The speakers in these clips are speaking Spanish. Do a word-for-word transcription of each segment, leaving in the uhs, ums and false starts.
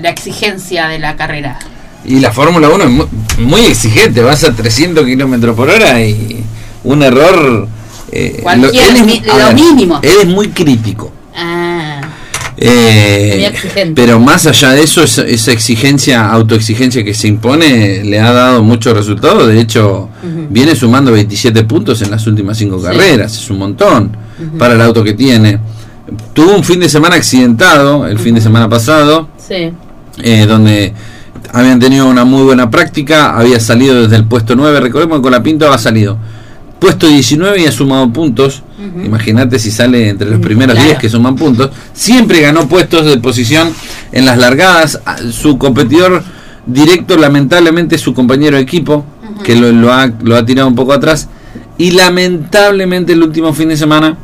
la exigencia de la carrera. Y la Fórmula uno es muy, muy exigente, vas a trescientos kilómetros por hora y un error... Eh, Cualquier, lo, él es, lo ver, mínimo. Él es muy crítico. Ah, eh, muy exigente. Pero más allá de eso, esa, esa exigencia, autoexigencia que se impone, le ha dado muchos resultados. De hecho, uh-huh. viene sumando veintisiete puntos en las últimas cinco sí. carreras. Es un montón uh-huh. para el auto que tiene. Tuvo un fin de semana accidentado, el uh-huh. fin de semana pasado, sí. eh, donde habían tenido una muy buena práctica. Había salido desde el puesto nueve. Recordemos que Colapinto ha salido puesto diecinueve y ha sumado puntos. Uh-huh. Imagínate si sale entre los primeros claro. diez que suman puntos. Siempre ganó puestos de posición en las largadas. Su competidor directo, lamentablemente, es su compañero de equipo, uh-huh. que lo, lo, ha, lo ha tirado un poco atrás. Y lamentablemente el último fin de semana,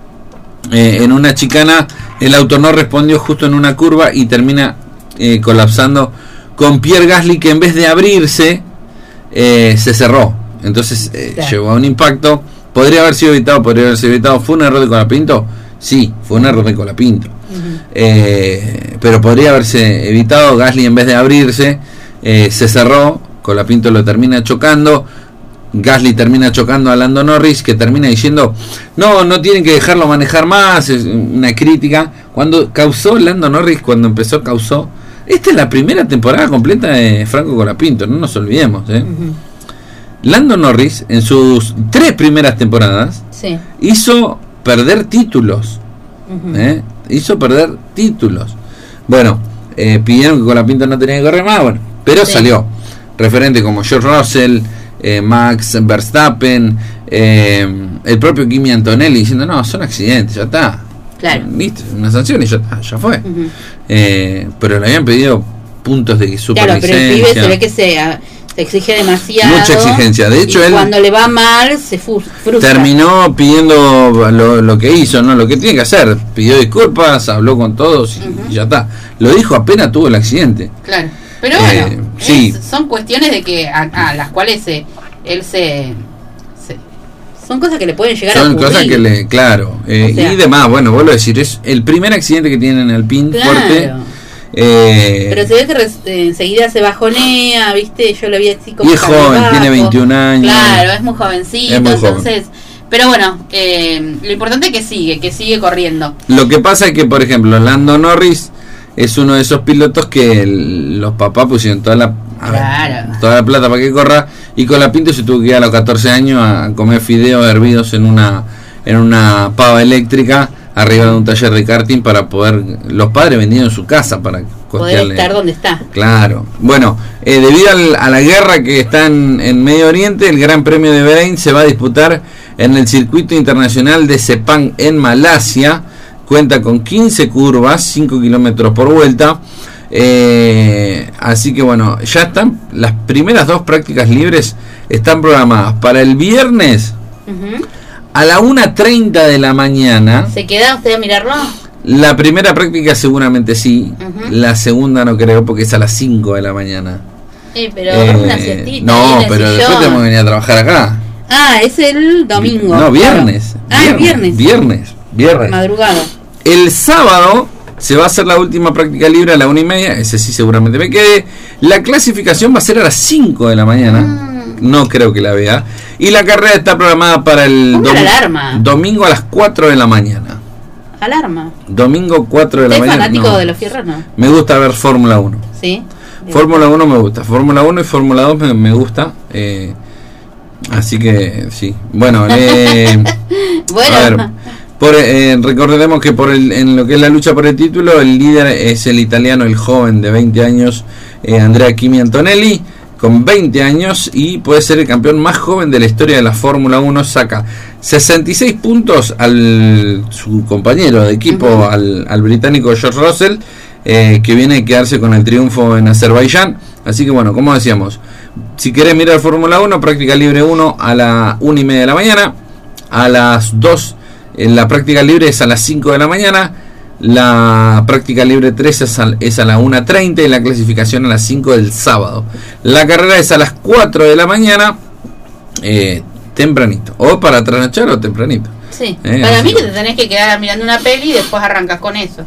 eh, en una chicana, el auto no respondió justo en una curva y termina eh, colapsando con Pierre Gasly, que en vez de abrirse, eh, se cerró. Entonces eh, claro. llegó a un impacto. Podría haber sido evitado, podría haber sido evitado. ¿Fue un error de Colapinto? Sí, fue un error de Colapinto. Uh-huh. Eh, pero podría haberse evitado. Gasly, en vez de abrirse, eh, se cerró. Colapinto lo termina chocando. Gasly termina chocando a Lando Norris, que termina diciendo: no, no tienen que dejarlo manejar más. Es una crítica. Cuando causó Lando Norris, cuando empezó, causó. Esta es la primera temporada completa de Franco Colapinto, no nos olvidemos, ¿eh? Uh-huh. Lando Norris, en sus tres primeras temporadas, sí. hizo perder títulos. Uh-huh. ¿eh? Hizo perder títulos. Bueno, eh, pidieron que Colapinto no tenía que correr más, bueno, pero sí. salió. Referente como George Russell, eh, Max Verstappen, eh, el propio Kimi Antonelli, diciendo: no, son accidentes, ya está. Claro. ¿Viste? Una sanción y ya está, ya fue. Uh-huh. eh, pero le habían pedido puntos de superlicencia. Claro, pero el pibe se ve que se... se exige demasiado, mucha exigencia. De hecho, y él cuando le va mal se frustra. Terminó pidiendo lo, lo que hizo, no lo que tiene que hacer. Pidió disculpas, habló con todos y, uh-huh. y ya está. Lo dijo apenas tuvo el accidente. Claro, pero eh, bueno, sí. es, son cuestiones de que a, a las cuales se, él se, se son cosas que le pueden llegar son a ocurrir. Son cosas que le, claro, eh, o sea, y demás. Bueno, vuelvo a decir, es el primer accidente que tienen en el Alpine claro. fuerte. Eh, pero se ve que res, eh, enseguida se bajonea, ¿viste? Yo lo vi así como. Y es joven, tiene veintiún años. Claro, es muy jovencito, es muy entonces. Joven. Pero bueno, eh, lo importante es que sigue, que sigue corriendo. Lo que pasa es que, por ejemplo, Lando Norris es uno de esos pilotos que el, los papás pusieron toda la, claro. ver, toda la plata para que corra, y Colapinto se tuvo que ir a los catorce años a comer fideos hervidos en una en una pava eléctrica arriba de un taller de karting para poder, los padres vendieron su casa para poder estar donde está. Claro. Bueno, eh, debido al, a la guerra que está en, en Medio Oriente, el Gran Premio de Bahrein se va a disputar en el circuito internacional de Sepang en Malasia. Cuenta con quince curvas, cinco kilómetros por vuelta. Eh, así que bueno, ya están las primeras dos prácticas libres, están programadas para el viernes. Uh-huh. A la una treinta de la mañana. ¿Se queda usted a mirarlo? La primera práctica seguramente sí. Uh-huh. La segunda no creo, porque es a las cinco de la mañana. Sí, pero eh, una siestita. No, pero después sillón. tenemos que venir a trabajar acá. Ah, es el domingo. No, viernes. Ah, viernes, viernes. Viernes. Viernes. Madrugado. El sábado se va a hacer la última práctica libre a la una y media. Ese sí seguramente me quede. La clasificación va a ser a las cinco de la mañana. Mm. No creo que la vea. Y la carrera está programada para el dom- la alarma. domingo a las cuatro de la mañana. Alarma. Domingo cuatro de la mañana. ¿Es fanático no. de los fierros, no? Me gusta ver Fórmula uno. Sí. Fórmula uno me gusta. Fórmula uno y Fórmula dos me, me gusta. Eh, así que sí. Bueno, eh, bueno. A ver, por, eh, recordemos que por el, en lo que es la lucha por el título, el líder es el italiano, el joven de veinte años, eh, Andrea Kimi Antonelli, con veinte años, y puede ser el campeón más joven de la historia de la Fórmula uno. Saca sesenta y seis puntos al su compañero de equipo, uh-huh. al, al británico George Russell, eh, que viene a quedarse con el triunfo en Azerbaiyán. Así que bueno, como decíamos, si querés mirar Fórmula uno, práctica libre uno a la una y media de la mañana, a las dos en la práctica libre es a las cinco de la mañana, la práctica libre tres es a, es a la una treinta y la clasificación a las cinco del sábado. La carrera es a las cuatro de la mañana, eh, tempranito, o para trasnochar o tempranito. Sí, eh, para mí que te tenés que quedar mirando una peli y después arrancas con eso.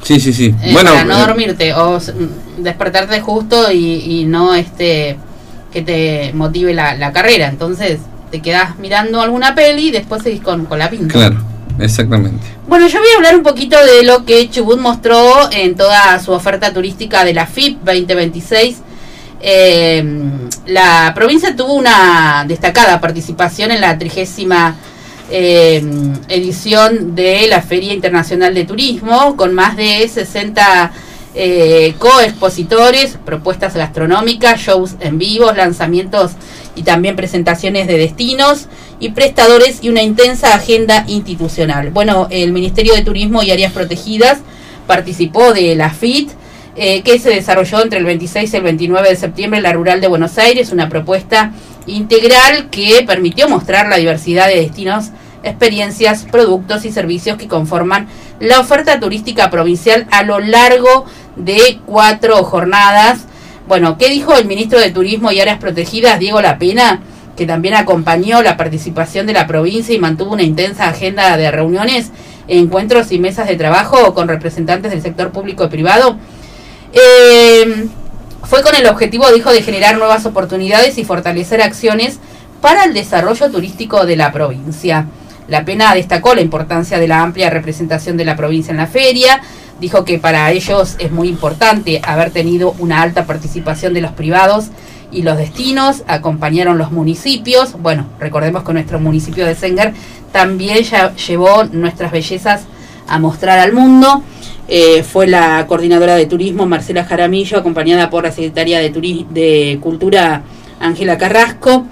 Sí, sí, sí. Eh, bueno, para no eh, dormirte o s- despertarte justo y, y no este que te motive la, la carrera. Entonces te quedás mirando alguna peli y después seguís con, con la pinta. claro, exactamente. Bueno, yo voy a hablar un poquito de lo que Chubut mostró en toda su oferta turística de la F I P veinte veintiséis. Eh, la provincia tuvo una destacada participación en la trigésima eh, edición de la Feria Internacional de Turismo, con más de sesenta eh, coexpositores, propuestas gastronómicas, shows en vivo, lanzamientos y también presentaciones de destinos y prestadores y una intensa agenda institucional. Bueno, el Ministerio de Turismo y Áreas Protegidas participó de la F I T, eh, que se desarrolló entre el veintiséis y el veintinueve de septiembre en la Rural de Buenos Aires, una propuesta integral que permitió mostrar la diversidad de destinos, experiencias, productos y servicios que conforman la oferta turística provincial a lo largo de cuatro jornadas. Bueno, ¿qué dijo el ministro de Turismo y Áreas Protegidas, Diego Lapena, que también acompañó la participación de la provincia y mantuvo una intensa agenda de reuniones, encuentros y mesas de trabajo con representantes del sector público y privado? Eh, fue con el objetivo, dijo, de generar nuevas oportunidades y fortalecer acciones para el desarrollo turístico de la provincia. Lapena destacó la importancia de la amplia representación de la provincia en la feria. Dijo que para ellos es muy importante haber tenido una alta participación de los privados y los destinos. Acompañaron los municipios. Bueno, recordemos que nuestro municipio de Sengar también ya llevó nuestras bellezas a mostrar al mundo. Eh, fue la coordinadora de turismo Marcela Jaramillo, acompañada por la secretaria de, Turi- de Cultura Ángela Carrasco.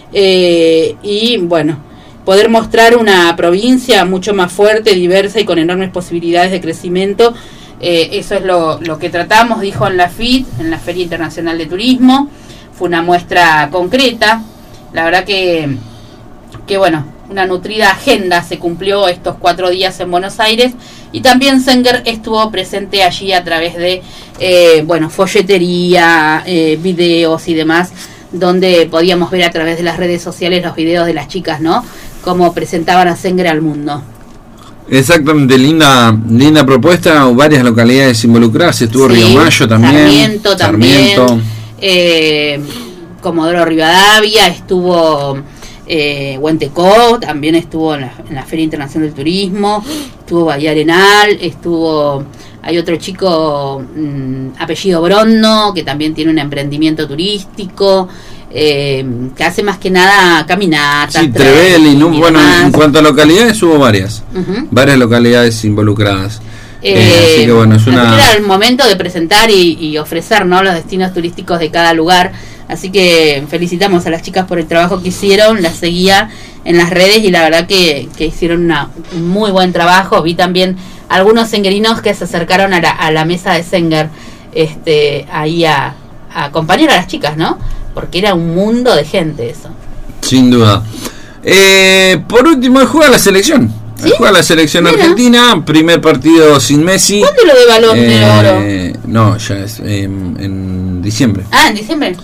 Eh, y bueno, poder mostrar una provincia mucho más fuerte, diversa y con enormes posibilidades de crecimiento. Eh, eso es lo, lo que tratamos, dijo en la F I T, en la Feria Internacional de Turismo. Fue una muestra concreta. La verdad que, que bueno, una nutrida agenda se cumplió estos cuatro días en Buenos Aires. Y también Sengar estuvo presente allí a través de, eh, bueno, folletería, eh, videos y demás, donde podíamos ver a través de las redes sociales los videos de las chicas, ¿no? Cómo presentaban a Sengar al mundo. Exactamente, linda linda propuesta, varias localidades involucradas, estuvo Sí, Río Mayo también, Sarmiento también, Sarmiento. Eh, Comodoro Rivadavia, estuvo eh, Huentecó, también estuvo en la, en la Feria Internacional del Turismo, estuvo Bahía Arenal, estuvo, hay otro chico mmm, apellido Brondo, que también tiene un emprendimiento turístico, eh, que hace más que nada caminatas. Sí, Trevelin, ¿no? Bueno, demás. en cuanto a localidades hubo varias, Uh-huh. varias localidades involucradas. Eh, Eh, así que bueno, es una... Era el momento de presentar y, y ofrecer, ¿no?, los destinos turísticos de cada lugar. Así que felicitamos a las chicas por el trabajo que hicieron. Las seguía en las redes y la verdad que, que hicieron una, un muy buen trabajo. Vi también algunos senguerinos que se acercaron a la, a la mesa de Sengar, este, ahí a, a acompañar a las chicas, ¿no? Porque era un mundo de gente eso. Sin duda. Eh, por último, juega la selección. ¿Sí? Juega la selección Mira. argentina, primer partido sin Messi. ¿Cuándo lo de Balón de Oro? Eh, no, ya es eh, en diciembre. Ah, en diciembre.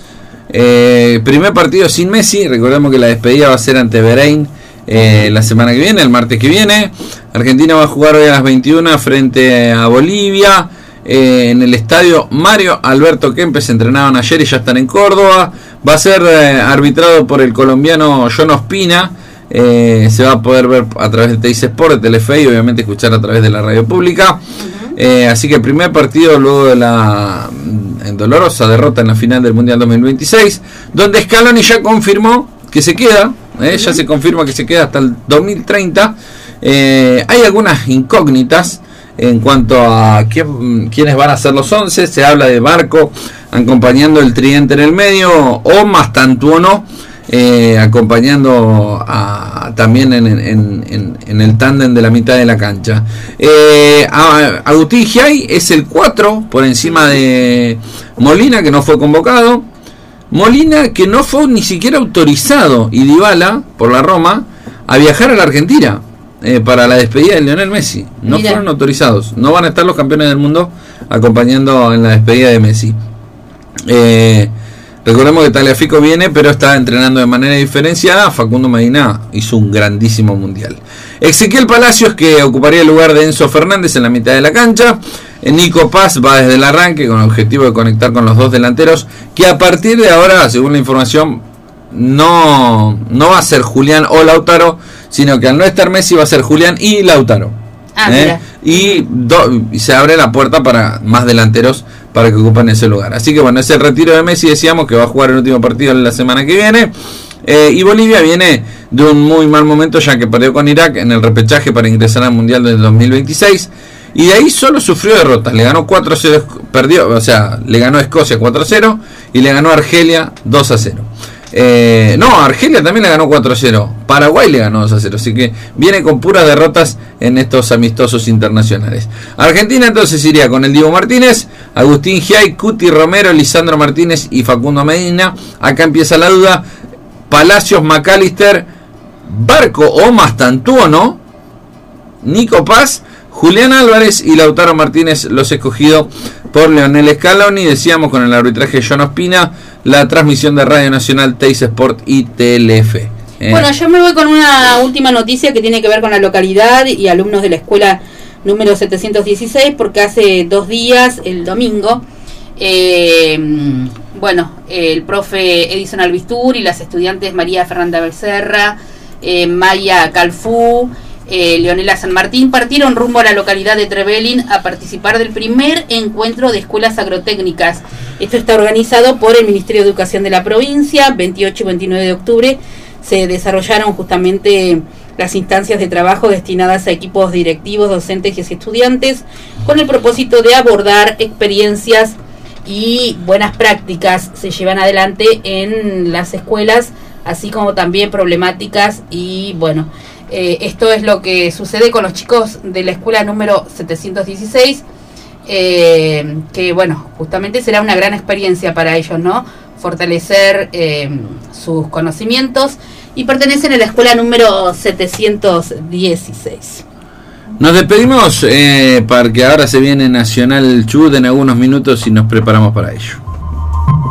Eh, primer partido sin Messi. Recordemos que la despedida va a ser ante Bahrein eh, la semana que viene, el martes que viene. Argentina va a jugar hoy a las veintiuna frente a Bolivia eh, en el estadio Mario Alberto Kempes. Se entrenaban ayer y ya están en Córdoba. Va a ser eh, arbitrado por el colombiano John Ospina. Eh, se va a poder ver a través de Teis Sport, de Telefe y obviamente escuchar a través de la radio pública. Uh-huh. eh, así que el primer partido luego de la en dolorosa derrota en la final del Mundial dos mil veintiséis, donde Scaloni ya confirmó que se queda, eh, uh-huh. ya se confirma que se queda hasta el dos mil treinta. Eh, hay algunas incógnitas en cuanto a quién, quiénes van a ser los once. Se habla de Barco acompañando el tridente en el medio, o Mastantuono Eh, acompañando a, también en, en, en, en el tándem de la mitad de la cancha. eh, Agustín Giai es el cuatro por encima de Molina, que no fue convocado. Molina, que no fue ni siquiera autorizado, y Dybala por la Roma a viajar a la Argentina eh, para la despedida de Lionel Messi. No Mira. fueron autorizados. No van a estar los campeones del mundo acompañando en la despedida de Messi. eh Recordemos que Tagliafico viene, pero está entrenando de manera diferenciada. Facundo Medina hizo un grandísimo mundial. Ezequiel Palacios, que ocuparía el lugar de Enzo Fernández en la mitad de la cancha. Nico Paz va desde el arranque con el objetivo de conectar con los dos delanteros, que a partir de ahora, según la información, no, no va a ser Julián o Lautaro, sino que al no estar Messi va a ser Julián y Lautaro. Ah, ¿eh? y, do, y se abre la puerta para más delanteros para que ocupen ese lugar. Así que bueno, es el retiro de Messi, decíamos que va a jugar el último partido la semana que viene. Eh, y Bolivia viene de un muy mal momento, ya que perdió con Irak en el repechaje para ingresar al Mundial del dos mil veintiséis. Y de ahí solo sufrió derrotas. Le ganó cuatro a cero, perdió, o sea, le ganó a Escocia cuatro a cero y le ganó a Argelia dos a cero. Eh, no, Argelia también le ganó cuatro a cero. Paraguay le ganó dos a cero. Así que viene con puras derrotas en estos amistosos internacionales. Argentina entonces iría con el Diego Martínez, Agustín Giay, Cuti Romero, Lisandro Martínez y Facundo Medina. Acá empieza la duda. Palacios, McAllister, Barco o Mastantuono, Nico Paz, Julián Álvarez y Lautaro Martínez, los escogidos por Leonel Scaloni. Decíamos con el arbitraje de John Ospina, la transmisión de Radio Nacional, Teis Sport y Telefe. Eh. Bueno, yo me voy con una última noticia que tiene que ver con la localidad y alumnos de la escuela número setecientos dieciséis, porque hace dos días, el domingo, eh, bueno, el profe Edison Albistur y las estudiantes María Fernanda Becerra, eh, Maya Calfú, Eh, Leonela San Martín partieron rumbo a la localidad de Trevelin a participar del primer encuentro de escuelas agrotécnicas. Esto está organizado por el Ministerio de Educación de la provincia. veintiocho y veintinueve de octubre se desarrollaron justamente las instancias de trabajo destinadas a equipos directivos, docentes y estudiantes, con el propósito de abordar experiencias y buenas prácticas se llevan adelante en las escuelas, así como también problemáticas y bueno. Eh, esto es lo que sucede con los chicos de la escuela número setecientos dieciséis, eh, que bueno, justamente será una gran experiencia para ellos, ¿no? Fortalecer eh, sus conocimientos, y pertenecen a la escuela número setecientos dieciséis. Nos despedimos eh, porque ahora se viene Nacional Chubut en algunos minutos y nos preparamos para ello.